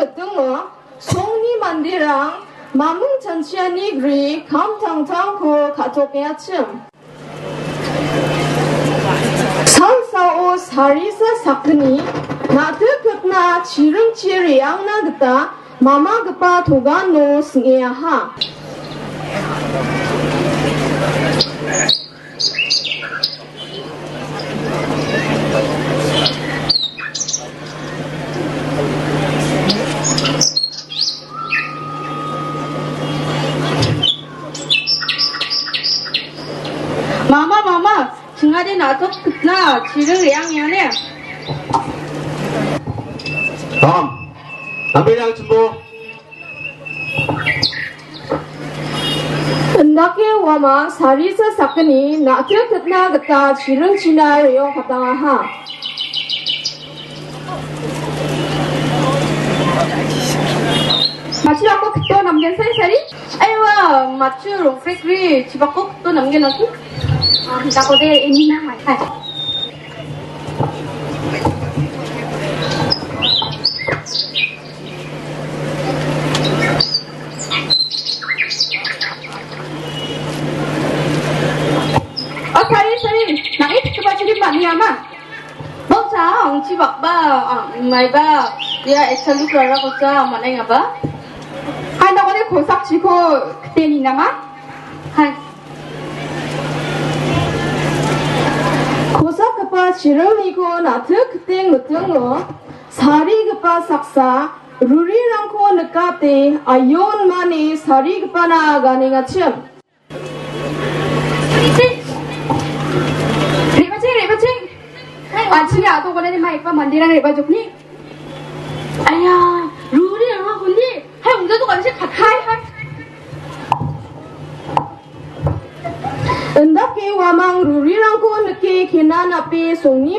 ngeteng 송니 만디랑 마뭉 잔치아니 그리 감탕탕고 가족의 침 산사오 사리사 사크니 나트급나 지릉치리양나 그다 마마급바 도가노 승해야하 Mama, sengaja nato kitna cireng yang ni. ambil yang sembuh. Hendaknya wama sarisa sakni nato kitna gata cireng cina reo kataha. Macam aku ketua namgen sari. Aywa, macam rufik ri, cipak aku ketua namgen aku. Kita kode ini nama. Oh sorry, nak itu coba curi bani ama. Bau cang, cipak ba, mai ba, dia ecelu keluar aku cang mana yang apa? Hai nak kode kosak ciko kete ni nama. Hai. 고사급바 지름이고 나트 그때 못등어 사리급바 삭사 루리랑코 느까때 아요온만이 사리급바나 가네가 침 Rebacing. Ancini atau kau ni mai apa mandiran rebacuk ni? Ayah, ruri orang kau ni, hai ungga tu kalau saya pakai hai. Endake wamang rurirangko neke kena nape songi